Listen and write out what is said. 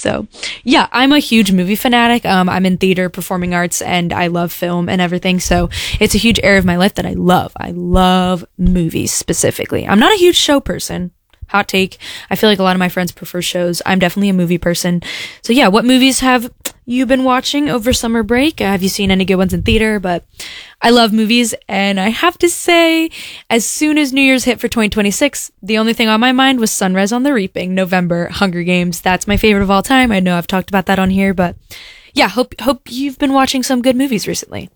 So yeah, I'm a huge movie fanatic. I'm in theater, performing arts, and I love film and everything. So it's a huge area of my life that I love. I love movies specifically. I'm not a huge show person. Hot take. I feel like a lot of my friends prefer shows. I'm definitely a movie person. So yeah, what movies have you been watching over summer break? Have you seen any good ones in theater? But I love movies, and I have to say, as soon as New Year's hit for 2026, the only thing on my mind was Sunrise on the Reaping, November, Hunger Games. That's my favorite of all time. I know I've talked about that on here, but yeah, hope you've been watching some good movies recently.